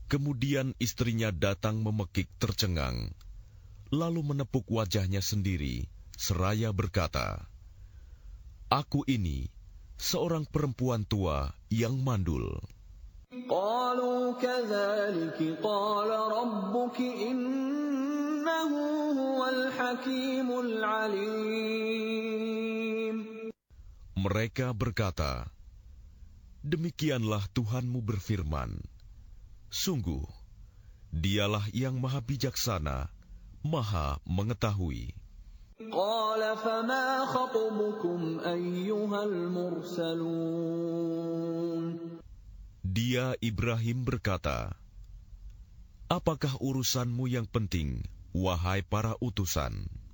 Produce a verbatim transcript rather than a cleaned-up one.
Kemudian istrinya datang memekik tercengang, lalu menepuk wajahnya sendiri, seraya berkata, "Aku ini seorang perempuan tua yang mandul." قالوا كذلك قال ربك إنه هو الحكيم العليم. Mereka berkata, "Demikianlah Tuhanmu berfirman, sungguh, Dialah yang maha bijaksana, maha mengetahui." قال فما خطبكم أيها المرسلون. Dia Ibrahim berkata, "Apakah urusanmu yang penting, wahai para utusan?"